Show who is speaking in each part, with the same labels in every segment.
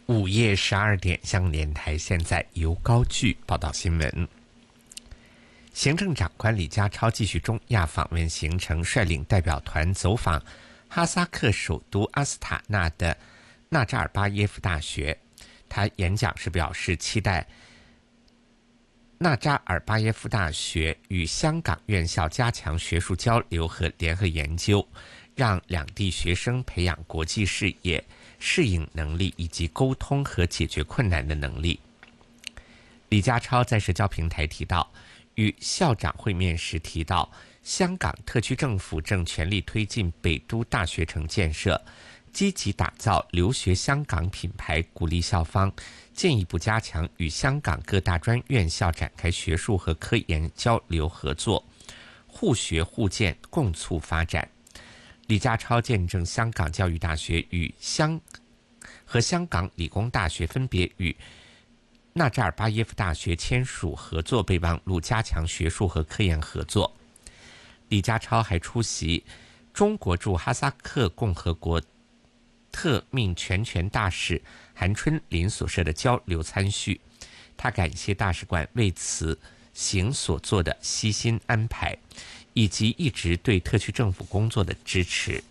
Speaker 1: 午夜12点，香港电台现在由高句报道新闻。行政长官李家超继续中亚访问行程，率领代表团走访哈萨克首都阿斯塔纳的纳扎尔巴耶夫大学。他演讲时表示，期待纳扎尔巴耶夫大学与香港院校加强学术交流和联合研究，让两地学生培养国际视野、适应能力以及沟通和解决困难的能力。李家超在社交平台提到，与校长会面时提到，香港特区政府正全力推进北都大学城建设，积极打造留学香港品牌，鼓励校方进一步加强与香港各大专院校展开学术和科研交流合作，互学互鉴，共促发展。李家超见证香港教育大学和香港理工大学分别与纳扎尔巴耶夫大学签署合作备忘录，加强学术和科研合作。李家超还出席中国驻哈萨克共和国特命全权大使韩春林所设的交流参叙，他感谢大使馆为此行所做的悉心安排，以及一直对特区政府工作的支持。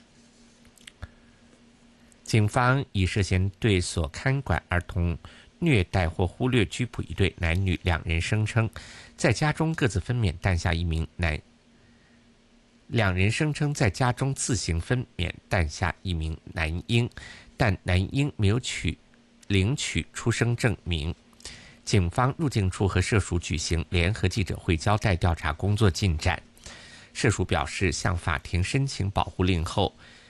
Speaker 1: 警方以涉嫌对所看管儿童虐待或忽略拘捕一对男女2人，声称在家中各自分娩诞下一名2人声称在家中自行分娩诞下一名男婴，但男婴没有领取出生证明。警方、入境处和社署举行联合记者会，交代调查工作进展。社署表示，向法庭申请保护令后，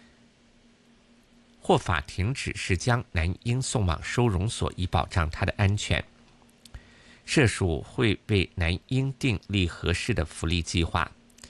Speaker 1: 获法庭指示将男婴送往收容所，以保障他的安全。社署会为男婴订立合适的福利计划。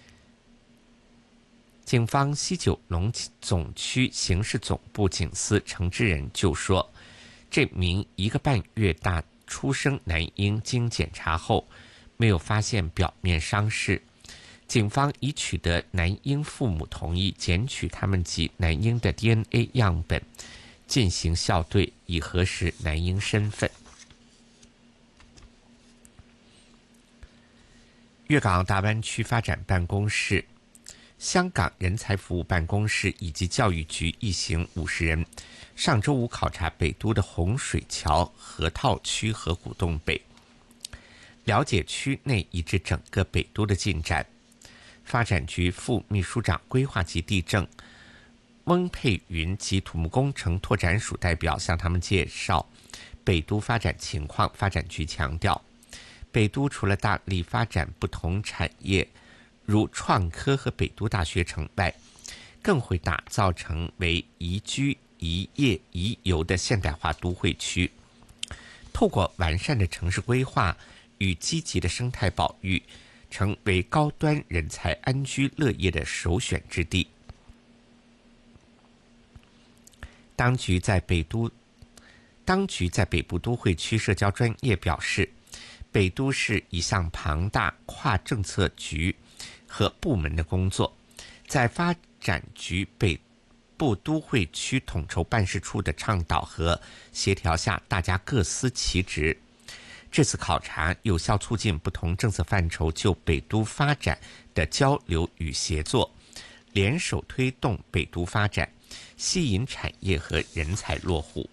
Speaker 1: 警方西九龙总区刑事总部警司程之仁就说，这名1个半月大出生男婴经检查后没有发现表面伤势，警方已取得男婴父母同意，检取他们及男婴的 DNA 样本进行校对，以核实男婴身份。粤港澳大湾区发展办公室、香港人才服务办公室以及教育局一行50人上周五考察北都的洪水桥、河套区和古洞北，了解区内以至整个北都的进展。发展局副秘书长规划及地政翁佩云及土木工程拓展署代表向他们介绍北都发展情况。发展局强调，北都除了大力发展不同产业，如创科和北都大学城外，更会打造成为宜居、宜业、宜游的现代化都会区。透过完善的城市规划与积极的生态保育，成为高端人才安居乐业的首选之地。当局在北部都会区社交专业表示，北都是一项庞大跨政策局和部门的工作，在发展局北部都会区统筹办事处的倡导和协调下，大家各司其职。这次考察有效促进不同政策范畴就北都发展的交流与协作，联手推动北都发展，吸引产业和人才落户。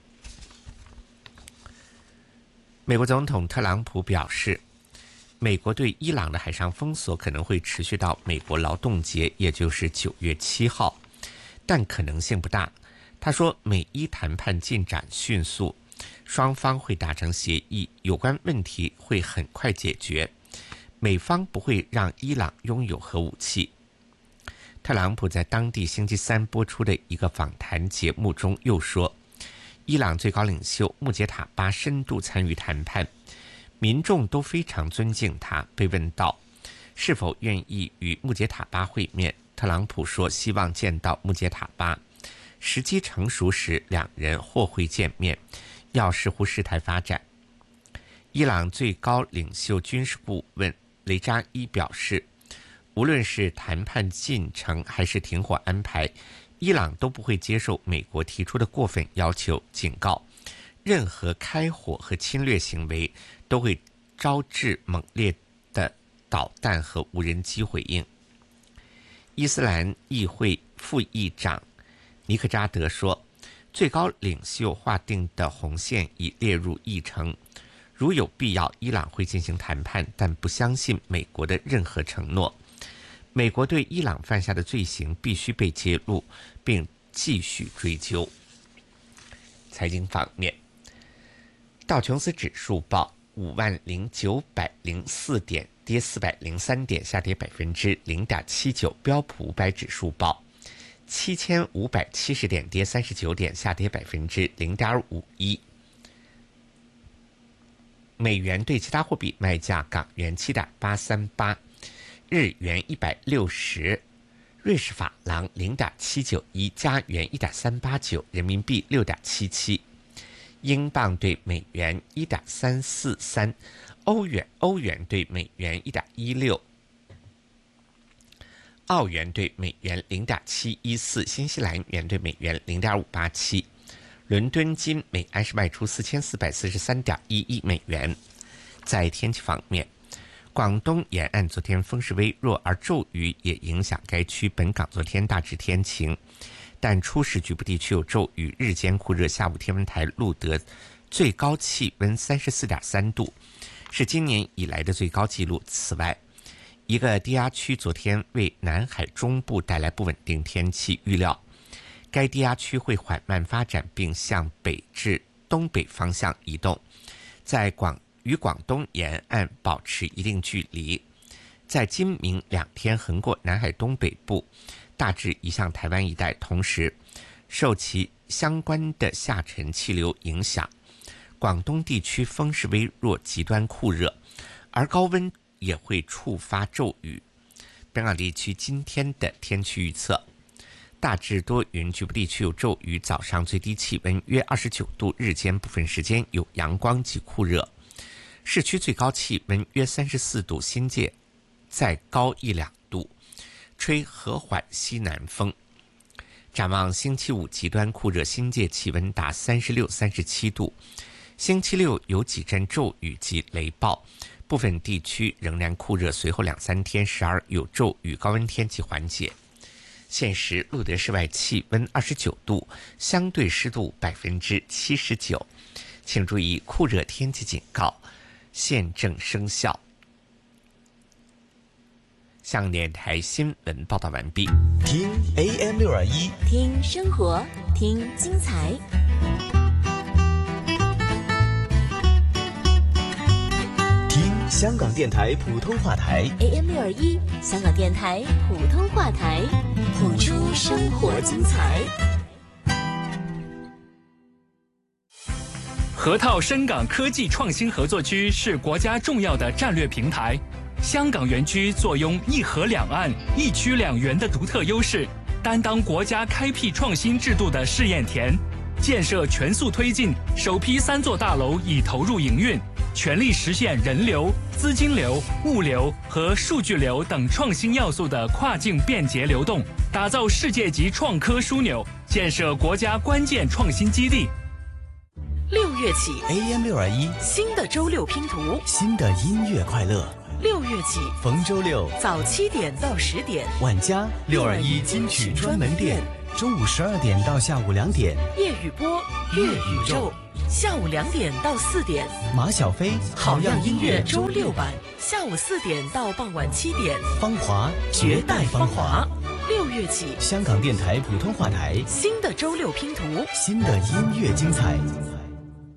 Speaker 1: 美国总统特朗普表示，美国对伊朗的海上封锁可能会持续到美国劳动节，也就是9月7号，但可能性不大。他说，美伊谈判进展迅速，双方会达成协议，有关问题会很快解决，美方不会让伊朗拥有核武器。特朗普在当地星期3播出的一个访谈节目中又说，伊朗最高领袖穆杰塔巴深度参与谈判，民众都非常尊敬他。被问到是否愿意与穆杰塔巴会面，特朗普说希望见到穆杰塔巴，时机成熟时2人或会见面，要视乎事态发展。伊朗最高领袖军事顾问雷扎伊表示，无论是谈判进程还是停火安排，伊朗都不会接受美国提出的过分要求，警告任何开火和侵略行为都会招致猛烈的导弹和无人机回应。伊斯兰议会副议长尼克扎德说，最高领袖划定的红线已列入议程，如有必要，伊朗会进行谈判，但不相信美国的任何承诺。美国对伊朗犯下的罪行必须被揭露，并继续追究。财经方面，道琼斯指数报50904点，跌403点，下跌0.79%。标普500指数报7570点，跌39点，下跌0.51%。美元对其他货币卖价：港元7.838，日元160，瑞士法郎0.791，加元1.389，人民币6.77，英镑对美元1.343，欧元对美元1.16，澳元对美元0.714，新西兰元对美元0.587。伦敦金每安士卖出4443.11美元。在天气方面，广东沿岸昨天风势微弱，而骤雨也影响该区。本港昨天大致天晴，但初时局部地区有骤雨，日间酷热。下午天文台录得最高气温34.3度，是今年以来的最高纪录。此外，一个低压区昨天为南海中部带来不稳定天气，预料该低压区会缓慢发展，并向北至东北方向移动，在与广东沿岸保持一定距离，在今明2天横过南海东北部，大致移向台湾一带。同时，受其相关的下沉气流影响，广东地区风势微弱，极端酷热，而高温也会触发骤雨。本港地区今天的天气预测：大致多云，局部地区有骤雨，早上最低气温约29度，日间部分时间有阳光及酷热，市区最高气温约34度，新界再高1-2度，吹和缓西南风。展望星期五极端酷热，新界气温达36、37度，星期六有几阵骤雨及雷暴，部分地区仍然酷热，随后2-3天时而有骤雨，高温天气缓解。现时录得室外气温29度，相对湿度79%。请注意，酷热天气警告现正生效。向电台新闻报道完毕。
Speaker 2: 听 AM621，
Speaker 3: 听生活，听精彩。
Speaker 2: 听香港电台普通话台
Speaker 3: AM621，香港电台普通话台，谱出生活精彩。
Speaker 4: 河套深港科技创新合作区是国家重要的战略平台。香港园区坐拥一河两岸、一区两园的独特优势，担当国家开辟创新制度的试验田。建设全速推进，首批3座大楼已投入营运，全力实现人流、资金流、物流和数据流等创新要素的跨境便捷流动，打造世界级创科枢纽，建设国家关键创新基地。
Speaker 5: 6月起
Speaker 2: AM621，
Speaker 5: 新的周六拼图，
Speaker 2: 新的音乐快乐。
Speaker 5: 6月起
Speaker 2: 逢周六
Speaker 5: 早7点到10点，
Speaker 2: 晚家621金曲专门店，中午12点到下午2点，
Speaker 5: 夜雨波乐宇宙，下午2点到4点，
Speaker 2: 马小飞
Speaker 5: 好样音乐周6版，下午4点到傍晚7点，
Speaker 2: 芳华
Speaker 5: 绝代芳华。6月起，
Speaker 2: 香港电台普通话台，
Speaker 5: 新的周六拼图，
Speaker 2: 新的音乐精彩。